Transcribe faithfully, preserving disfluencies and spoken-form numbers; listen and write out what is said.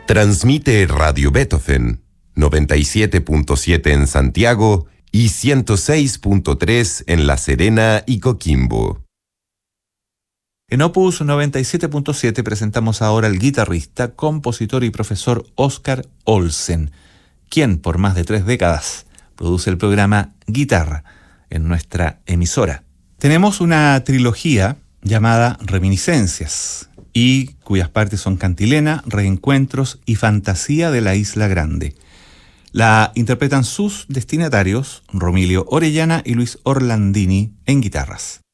Transmite Radio Beethoven, noventa y siete punto siete en Santiago y ciento seis punto tres en La Serena y Coquimbo. En Opus noventa y siete punto siete presentamos ahora al guitarrista, compositor y profesor Oscar Olsen, quien por más de tres décadas produce el programa Guitarra en nuestra emisora. Tenemos una trilogía llamada Reminiscencias y cuyas partes son Cantilena, Reencuentros y Fantasía de la Isla Grande. La interpretan sus destinatarios, Romilio Orellana y Luis Orlandini, en guitarras.